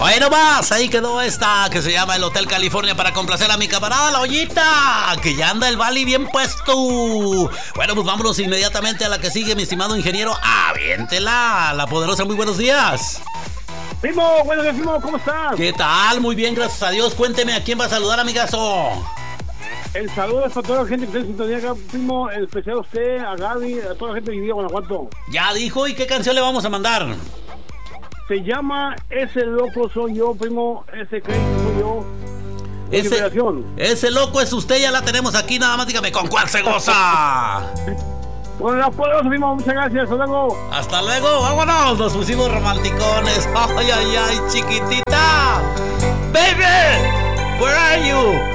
Hoy nomás, ahí quedó esta que se llama el Hotel California para complacer a mi camarada La Ollita, que ya anda el Bali bien puesto. Bueno, pues vámonos inmediatamente a la que sigue, mi estimado ingeniero. Aviéntela, la poderosa, muy buenos días. Primo, buenos días, primo, ¿cómo estás? ¿Qué tal? Muy bien, gracias a Dios. Cuénteme a quién va a saludar, amigazo. El saludo es para toda la gente que está en sintonía acá, primo, en especial a usted, a Gaby, a toda la gente de Villa Guanajuato. Ya dijo, ¿y qué canción le vamos a mandar? Se llama Ese Loco Soy Yo, primo, ese crazy soy yo. Ese loco es usted, ya la tenemos aquí, nada más dígame con cuál se goza. Con la poderosa, primo, muchas gracias, hasta luego. Hasta luego, vámonos, nos pusimos romanticones. Ay, ay, ay, chiquitita. Baby, where are you?